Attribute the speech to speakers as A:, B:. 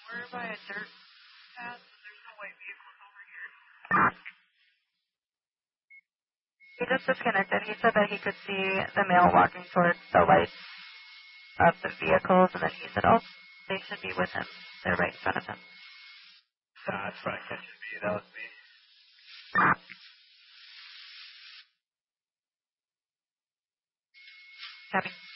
A: We're by a dirt path, so there's no white vehicles over here.
B: He just disconnected. He said that he could see the male walking towards the lights of the vehicles, and then he said, oh, they should be with him. They're right in front of him.
C: That's front catches me. That was me.
B: Copy.